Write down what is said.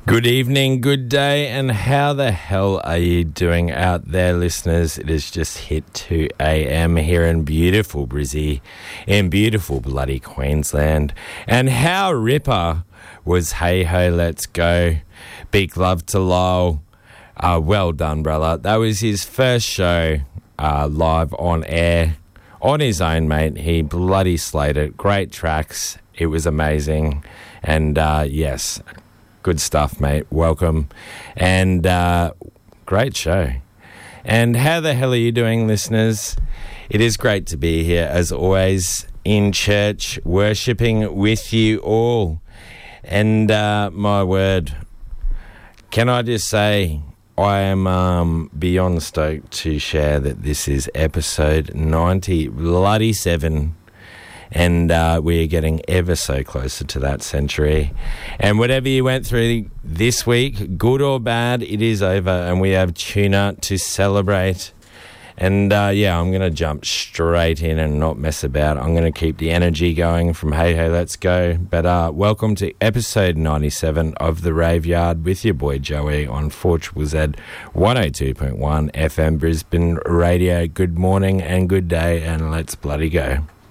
Good evening, good day, and how the hell are you doing out there, listeners? It has just hit 2 a.m. here in beautiful Brizzy, in beautiful bloody Queensland. And how ripper was Hey Ho Let's Go. Big love to Lyle. Well done, brother. That was his first show live on air on his own, mate. He bloody slayed it. Great tracks. It was amazing. And yes, good stuff, mate. Welcome. And great show. And how the hell are you doing, listeners? It is great to be here, as always, in church, worshipping with you all. And my word, can I just say, I am beyond stoked to share that this is episode 97. And we are getting ever so closer to that century. And whatever you went through this week, good or bad, it is over. And we have Tuna to celebrate. And yeah, I'm going to jump straight in and not mess about. I'm going to keep the energy going from Hey Hey Let's Go. But welcome to episode 97 of The Raveyard with your boy Joey on 4ZZZ 102.1 FM Brisbane Radio. Good morning and good day, and let's bloody go.